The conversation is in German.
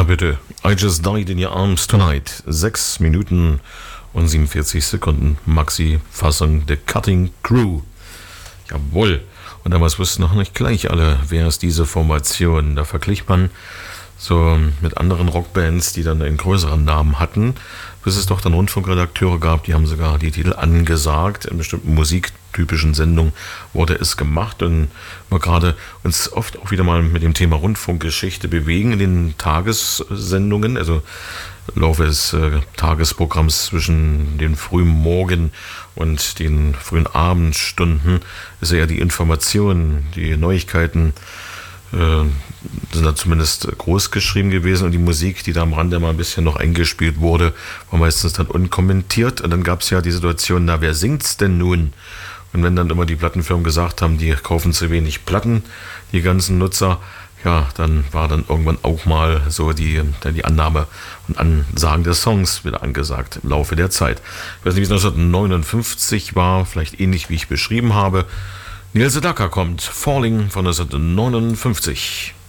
bitte. I Just Died in Your Arms Tonight. 6 Minuten und 47 Sekunden. Maxi-Fassung der Cutting Crew. Jawohl. Und damals wussten noch nicht gleich alle, wer ist diese Formation. Da verglich man so mit anderen Rockbands, die dann einen größeren Namen hatten, bis es doch dann Rundfunkredakteure gab, die haben sogar die Titel angesagt. In bestimmten musiktypischen Sendungen wurde es gemacht, und wir gerade uns oft auch wieder mal mit dem Thema Rundfunkgeschichte bewegen in den Tagessendungen, also im Laufe des Tagesprogramms zwischen den frühen Morgen und den frühen Abendstunden ist ja die Information, die Neuigkeiten sind da zumindest groß geschrieben gewesen, und die Musik, die da am Rande mal ein bisschen noch eingespielt wurde, war meistens dann unkommentiert. Und dann gab es ja die Situation, na, wer singt's denn nun? Und wenn dann immer die Plattenfirmen gesagt haben, die kaufen zu wenig Platten, die ganzen Nutzer, ja, dann war dann irgendwann auch mal so die Annahme und Ansagen des Songs wieder angesagt im Laufe der Zeit. Ich weiß nicht, wie es 1959 war, vielleicht ähnlich wie ich beschrieben habe. Neil Sedaka kommt, Falling von 1959.